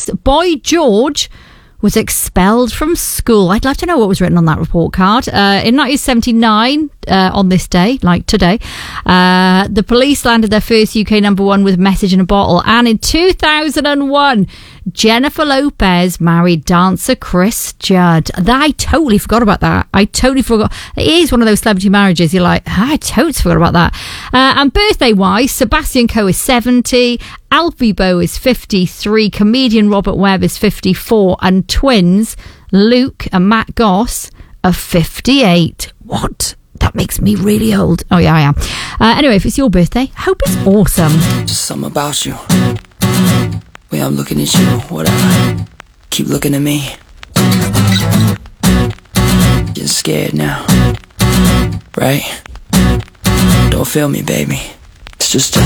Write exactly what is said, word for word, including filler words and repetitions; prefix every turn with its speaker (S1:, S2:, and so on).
S1: twenty-sixth, Boy George was expelled from school. I'd love to know what was written on that report card. Uh, in nineteen seventy-nine, uh, on this day, like today, uh, the Police landed their first U K number one with Message in a Bottle. And in two thousand one, Jennifer Lopez married dancer Chris Judd. I totally forgot about that. I totally forgot. It is one of those celebrity marriages. You're like, I totally forgot about that. Uh, and birthday-wise, Sebastian Coe is seventy, Alfie Boe is fifty-three, comedian Robert Webb is fifty-four, and twins Luke and Matt Goss are fifty-eight. What? That makes me really old. Oh, yeah, I am. Uh, anyway, if it's your birthday, I hope it's awesome.
S2: Just something about you. Way I'm looking at you, whatever. Keep looking at me. Getting scared now. Right? Don't feel me, baby. It's just a